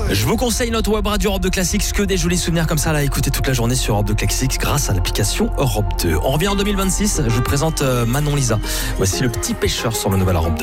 Je vous conseille notre web radio Europe 2 Classics, que des jolis souvenirs comme ça là, écoutez toute la journée sur Europe 2 Classics grâce à l'application Europe 2. On revient en 2026, je vous présente Manon Lisa. Voici Le Petit Pêcheur sur le nouvel Europe 2.